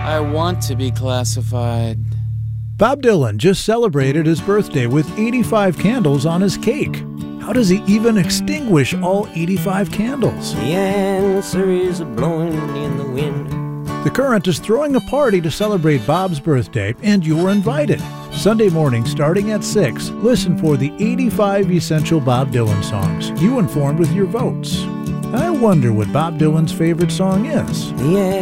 I want to be classified. Bob Dylan just celebrated his birthday with 85 candles on his cake. How does he even extinguish all 85 candles? The answer is blowing in the wind. The Current is throwing a party to celebrate Bob's birthday, and you're invited. Sunday morning starting at 6, listen for the 85 essential Bob Dylan songs. You informed with your votes. I wonder what Bob Dylan's favorite song is. The